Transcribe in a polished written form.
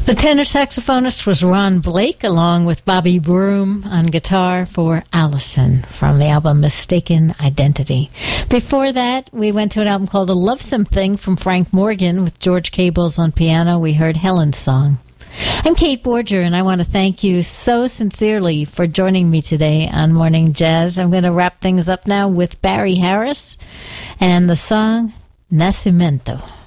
The tenor saxophonist was Ron Blake, along with Bobby Broom on guitar for Allison from the album Mistaken Identity. Before that, we went to an album called A Lovesome Thing from Frank Morgan with George Cables on piano. We heard Helen's Song. I'm Kate Borger, and I want to thank you so sincerely for joining me today on Morning Jazz. I'm going to wrap things up now with Barry Harris and the song Nacimiento.